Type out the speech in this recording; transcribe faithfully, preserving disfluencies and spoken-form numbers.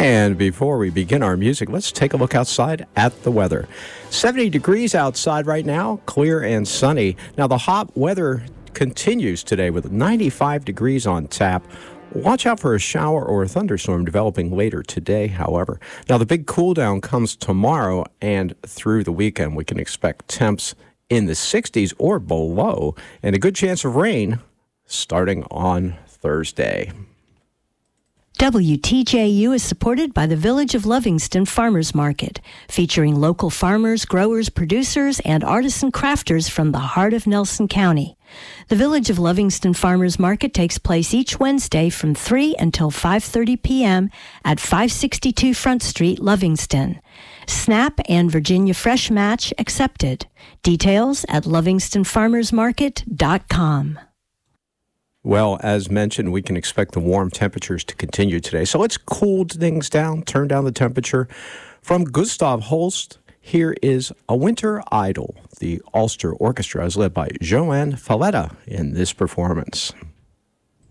And before we begin our music, let's take a look outside at the weather. seventy degrees outside right now, clear and sunny. Now, the hot weather continues today with ninety-five degrees on tap. Watch out for a shower or a thunderstorm developing later today, however. Now, the big cool down comes tomorrow, and through the weekend, we can expect temps in the sixties or below, and a good chance of rain starting on Thursday. W T J U is supported by the Village of Lovingston Farmers Market, featuring local farmers, growers, producers, and artisan crafters from the heart of Nelson County. The Village of Lovingston Farmers Market takes place each Wednesday from three until five thirty p.m. at five sixty-two Front Street, Lovingston. SNAP and Virginia Fresh Match accepted. Details at lovingston farmers market dot com. Well, as mentioned, we can expect the warm temperatures to continue today. So let's cool things down, turn down the temperature. From Gustav Holst, here is A Winter Idyll. The Ulster Orchestra is led by Joanne Falletta in this performance.